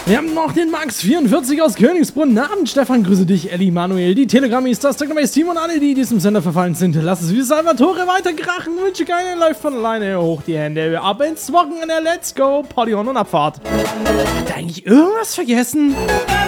Wir haben noch den Max44 aus Königsbrunn. Guten Abend, Stefan. Grüße dich, Elli, Manuel, die Telegrammis, das Team und alle, die diesem Sender verfallen sind. Lass es wie Salvatore weiter krachen. Wünsche keine, läuft von alleine. Hoch die Hände, ab ins Wochenende. Let's go. Party on und Abfahrt. Hat er eigentlich irgendwas vergessen?